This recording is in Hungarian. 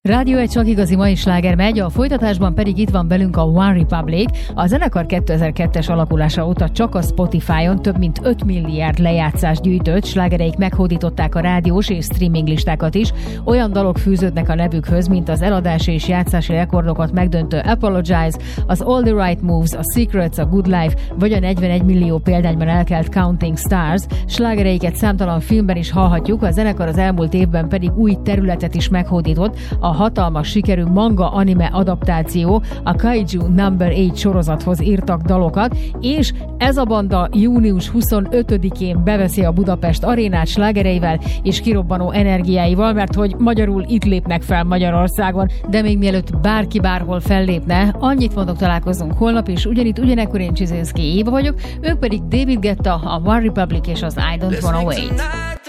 Rádió egy csak igazi mai sláger megy, a folytatásban pedig itt van velünk a One Republic. A zenekar 2002-es alakulása óta csak a Spotify-on több mint 5 milliárd lejátszást gyűjtött, slágereik meghódították a rádiós és streaming listákat is. Olyan dalok fűződnek a nevükhöz, mint az eladási és játszási rekordokat megdöntő Apologize, az All the Right Moves, a Secrets, a Good Life, vagy a 41 millió példányban elkelt Counting Stars. Slágereiket számtalan filmben is hallhatjuk, a zenekar az elmúlt évben pedig új területet is meghódított, a hatalmas sikerű manga anime adaptáció, a Kaiju No. 8 sorozathoz írtak dalokat, és ez a banda június 25-én beveszi a Budapest arénát slágereivel és kirobbanó energiáival, mert hogy magyarul itt lépnek fel Magyarországon, de még mielőtt bárki bárhol fellépne, annyit mondok, találkozunk holnap, és ugyanitt ugyanekkor én Csizinszky Éva vagyok, ők pedig David Guetta, a One Republic és az I Don't Wanna Wait.